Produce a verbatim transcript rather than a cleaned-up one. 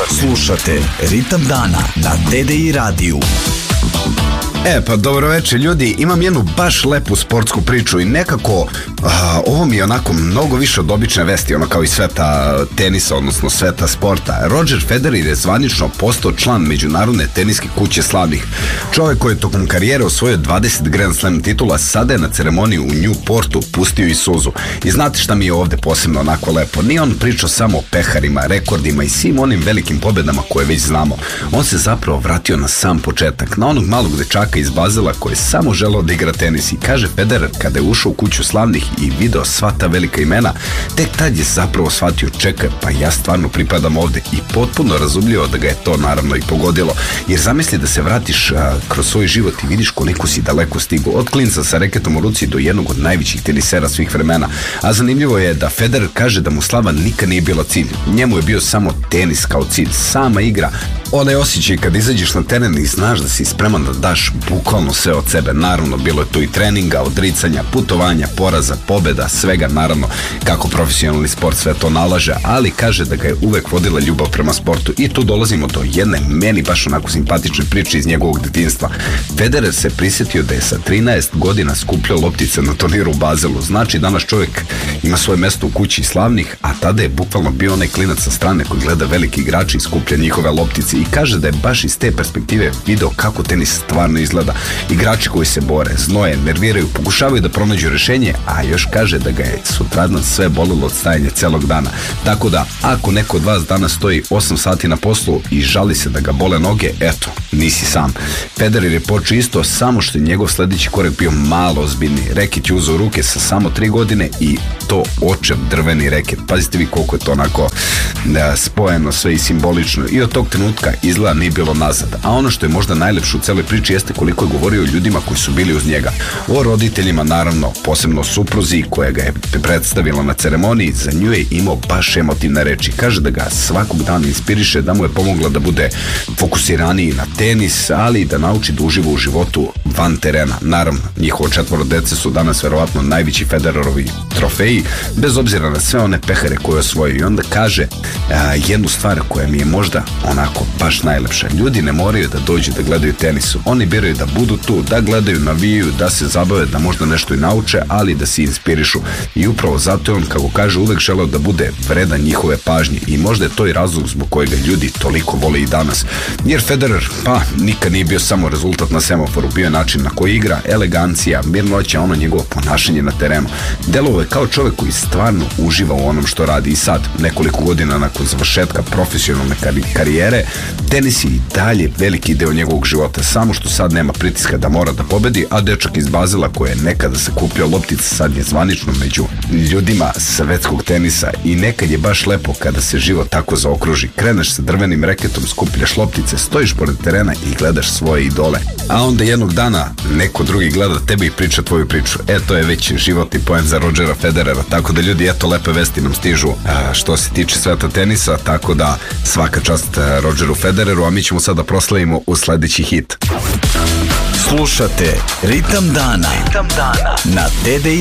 Slušate Ritam dana na D D I radiju. E, pa dobro večer ljudi, imam jednu baš lepu sportsku priču i nekako a, ovo mi je onako mnogo više od obične vesti, ono kao i sveta tenisa, odnosno sveta sporta. Roger Federer je zvanično postao član međunarodne teniske kuće slavnih. Čovjek koji je tokom karijere osvojio dvadeset Grand Slam titula, sada je na ceremoniji u Newportu pustio i suzu. I znate šta mi je ovde posebno onako lepo? Nije on pričao samo o peharima, rekordima i svim onim velikim pobedama koje već znamo. On se zapravo vratio na sam početak, na onog malog dečaka iz Bazela koji je samo želeo da igra tenis. I kaže Federer, kada je ušao u kuću slavnih i video sva ta velika imena, tek tad je zapravo shvatio, čekaj, pa ja stvarno pripadam ovde, i potpuno razumljivo da ga je to naravno i pogodilo. Jer zamisli da se vratiš a, kroz svoj život i vidiš koliko si daleko stigo, od klinca sa reketom u ruci do jednog od najvećih tenisera svih vremena. A zanimljivo je da Federer kaže da mu slava nikad nije bila cilj, njemu je bio samo tenis kao cilj, sama igra. Onaj osjećaj kad izađeš na teren i znaš da si spreman da daš bukvalno sve od sebe. Naravno, bilo je tu i treninga, odricanja, putovanja, poraza, pobeda, svega, naravno, kako profesionalni sport sve to nalaže, ali kaže da ga je uvek vodila ljubav prema sportu. I tu dolazimo do jedne meni baš onako simpatične priče iz njegovog detinjstva. Federer se prisjetio da je sa trinaest godina skupljao loptice na turniru u Bazelu. Znači, danas čovjek ima svoje mesto u kući slavnih, a tada je bukvalno bio onaj klinac sa strane koji gleda veliki igrači i skuplja njihove loptice. I kaže da je baš iz te perspektive video kako tenis stvarno izgleda. Igrači koji se bore, znoje, nerviraju, pokušavaju da pronađu rešenje, a još kaže da ga je sutradan sve bolilo od stajanja celog dana. Tako da, ako neko od vas danas stoji osam sati na poslu i žali se da ga bole noge, eto, nisi sam. Federer je počeo isto, samo što je njegov sledeći korak bio malo ozbiljniji. Reket je uzeo ruke sa samo tri godine i to očev drveni reket. Pazite vi koliko je to onako da, spojeno sve i simbolično, i od tog trenutka izgleda nije bilo nazad. A ono što je možda najlepše u celoj priči jeste koliko je govorio o ljudima koji su bili uz njega. O roditeljima, naravno, posebno o supruzi koja ga je predstavila na ceremoniji. Za nju je imao baš emotivne reči. Kaže da ga svakog dana inspiriše, da mu je pomogla da bude fokusiraniji na tenis, ali i da nauči da uživa u životu van terena. Naravno, njihovo četvoro dece su danas verovatno najveći Federerovi trofeji, bez obzira na sve one pehare koje osvojio. I onda kaže a, jednu stvar koja mi je možda onako baš najlepša. Ljudi ne moraju da dođu da gledaju tenisu. Oni biraju da budu tu, da gledaju, navijaju, da se zabave, da možda nešto i nauče, ali da se inspirišu. I upravo zato je on, kako kaže, uvek želeo da bude vredan njihove pažnje, i možda je to i razlog zbog kojega ljudi toliko vole i danas. Jer Federer, pa, nikad nije bio samo rezultat na semaforu, bio je način na koji igra, elegancija, mirnoća, ono njegovo ponašanje na terenu. Delovo je kao čovjek koji stvarno uživa u onom što radi. I sad, nekoliko godina nakon završetka profesionalne karijere, tenis je i dalje veliki deo njegovog života, samo što sad nema pritiska da mora da pobedi, a dečak iz Bazela koji je nekada se kupio loptice sad je zvanično među ljudima svetskog tenisa. I nekad je baš lepo kada se život tako zaokruži. Kreneš sa drvenim reketom, skupljaš loptice, stojiš pored terena i gledaš svoje idole, a onda jednog dana neko drugi gleda tebe i priča tvoju priču. E, to je već životni poen za Rogera Federera. Tako da ljudi, eto, lepe vesti nam stižu a, što se tiče sveta tenisa, tako da svaka čast Rogeru Federeru, a mi ćemo sada proslavimo u sledeći hit. Slušate Ritam dana, Ritam dana na D D I